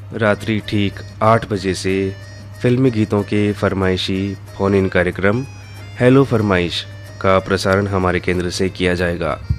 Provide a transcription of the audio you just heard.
रात्रि ठीक 8 बजे से फिल्मी गीतों के फरमाइशी फ़ोन इन कार्यक्रम हेलो फरमाइश का प्रसारण हमारे केंद्र से किया जाएगा।